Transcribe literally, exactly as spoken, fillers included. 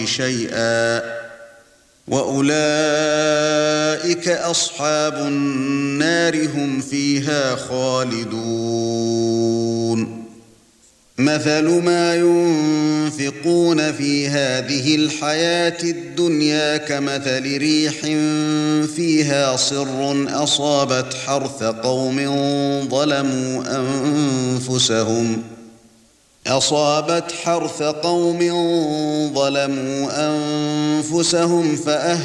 شيئا وأولئك أصحاب النار هم فيها خالدون مثل ما ينفقون في هذه الحياة الدنيا كمثل ريح فيها صر أصابت حرث قوم ظلموا أنفسهم أصابت حرث قوم ظلموا أنفسهم فأهلكوا